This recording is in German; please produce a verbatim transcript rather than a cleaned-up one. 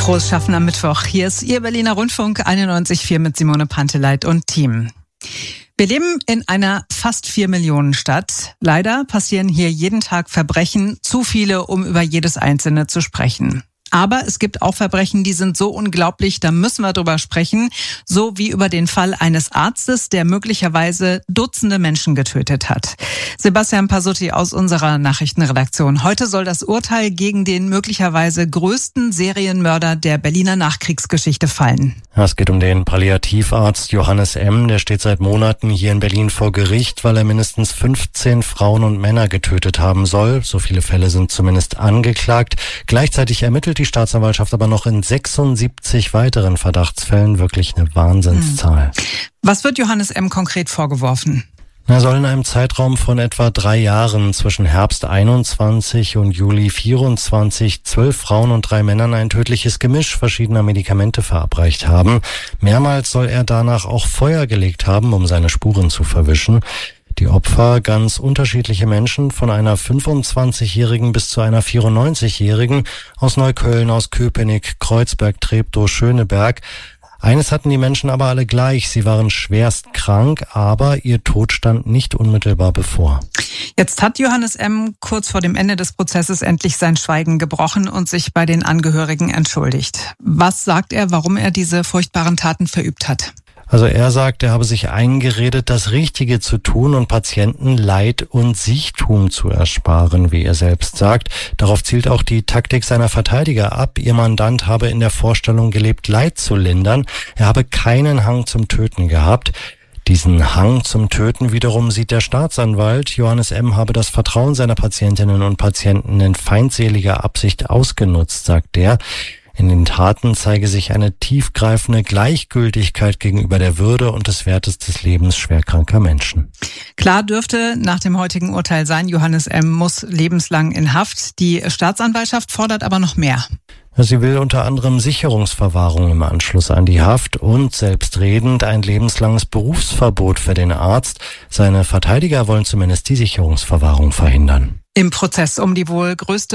Frohes Schaffen am Mittwoch. Hier ist Ihr Berliner Rundfunk einundneunzig Komma vier mit Simone Panteleit und Team. Wir leben in einer fast vier Millionen Stadt. Leider passieren hier jeden Tag Verbrechen, zu viele, um über jedes einzelne zu sprechen. Aber es gibt auch Verbrechen, die sind so unglaublich, da müssen wir drüber sprechen. So wie über den Fall eines Arztes, der möglicherweise Dutzende Menschen getötet hat. Sebastian Pasutti aus unserer Nachrichtenredaktion. Heute soll das Urteil gegen den möglicherweise größten Serienmörder der Berliner Nachkriegsgeschichte fallen. Es geht um den Palliativarzt Johannes M., der steht seit Monaten hier in Berlin vor Gericht, weil er mindestens fünfzehn Frauen und Männer getötet haben soll. So viele Fälle sind zumindest angeklagt. Gleichzeitig ermittelt die Staatsanwaltschaft aber noch in sechsundsiebzig weiteren Verdachtsfällen. Wirklich eine Wahnsinnszahl. Was wird Johannes M. konkret vorgeworfen? Er soll in einem Zeitraum von etwa drei Jahren zwischen Herbst einundzwanzig und Juli vierundzwanzig zwölf Frauen und drei Männern ein tödliches Gemisch verschiedener Medikamente verabreicht haben. Mehrmals soll er danach auch Feuer gelegt haben, um seine Spuren zu verwischen. Die Opfer, ganz unterschiedliche Menschen, von einer fünfundzwanzigjährigen bis zu einer vierundneunzigjährigen, aus Neukölln, aus Köpenick, Kreuzberg, Treptow, Schöneberg. Eines hatten die Menschen aber alle gleich, sie waren schwerst krank, aber ihr Tod stand nicht unmittelbar bevor. Jetzt hat Johannes M. kurz vor dem Ende des Prozesses endlich sein Schweigen gebrochen und sich bei den Angehörigen entschuldigt. Was sagt er, warum er diese furchtbaren Taten verübt hat? Also er sagt, er habe sich eingeredet, das Richtige zu tun und Patienten Leid und Siechtum zu ersparen, wie er selbst sagt. Darauf zielt auch die Taktik seiner Verteidiger ab. Ihr Mandant habe in der Vorstellung gelebt, Leid zu lindern. Er habe keinen Hang zum Töten gehabt. Diesen Hang zum Töten wiederum sieht der Staatsanwalt. Johannes M. habe das Vertrauen seiner Patientinnen und Patienten in feindseliger Absicht ausgenutzt, sagt er. In den Taten zeige sich eine tiefgreifende Gleichgültigkeit gegenüber der Würde und des Wertes des Lebens schwerkranker Menschen. Klar dürfte nach dem heutigen Urteil sein, Johannes M. muss lebenslang in Haft. Die Staatsanwaltschaft fordert aber noch mehr. Sie will unter anderem Sicherungsverwahrung im Anschluss an die Haft und selbstredend ein lebenslanges Berufsverbot für den Arzt. Seine Verteidiger wollen zumindest die Sicherungsverwahrung verhindern. Im Prozess um die wohl größte